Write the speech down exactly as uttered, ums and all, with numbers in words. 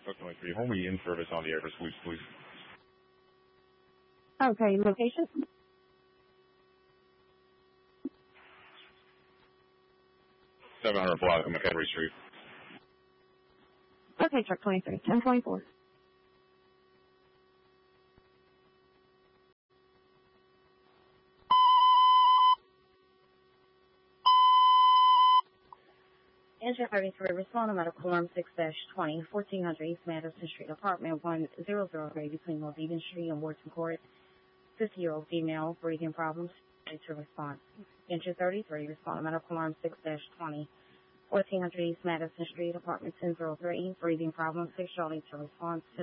Truck twenty-three, home in service on the air for sweeps, please. Okay, location? seven hundred block of McHenry Street. Okay, Truck twenty-three, ten twenty-four. Engine thirty-three, respond to medical alarm six dash twenty, fourteen hundred East Madison Street, apartment one hundred three between North Eden Street and Wharton Court. fifty-year-old female, breathing problems, ready to respond. Engine thirty-three, respond to medical alarm six dash twenty, fourteen hundred East Madison Street, apartment ten oh three, breathing problems, six-year-old needs to respond.